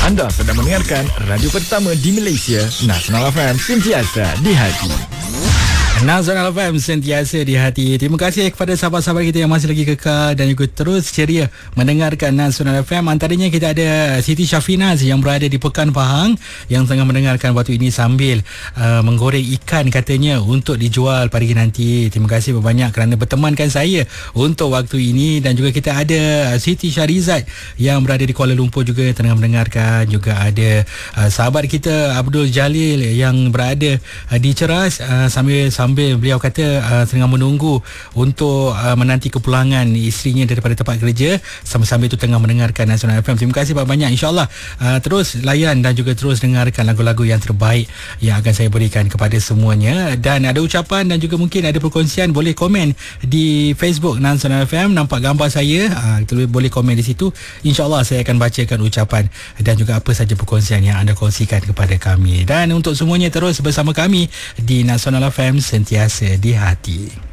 Anda sedang mendengarkan radio pertama di Malaysia, Nasional FM, sentiasa di hati. Nasional FM sentiasa di hati. Terima kasih kepada sahabat-sahabat kita yang masih lagi kekal dan juga terus ceria mendengarkan Nasional FM. Antaranya kita ada Siti Syafinaz yang berada di Pekan Pahang yang tengah mendengarkan waktu ini sambil menggoreng ikan katanya untuk dijual pagi nanti. Terima kasih banyak kerana bertemankan saya untuk waktu ini. Dan juga kita ada Siti Syarizat yang berada di Kuala Lumpur juga tengah mendengarkan. Juga ada sahabat kita Abdul Jalil yang berada di Ceras sambil beliau kata tengah menunggu untuk menanti kepulangan isterinya daripada tempat kerja, sambil-sambil itu tengah mendengarkan Nasional FM. Terima kasih banyak. InsyaAllah terus layan dan juga terus dengarkan lagu-lagu yang terbaik yang akan saya berikan kepada semuanya. Dan ada ucapan dan juga mungkin ada perkongsian, boleh komen di Facebook Nasional FM, nampak gambar saya, boleh komen di situ. InsyaAllah saya akan bacakan ucapan dan juga apa saja perkongsian yang anda kongsikan kepada kami. Dan untuk semuanya terus bersama kami di Nasional FM sentiasa di hati.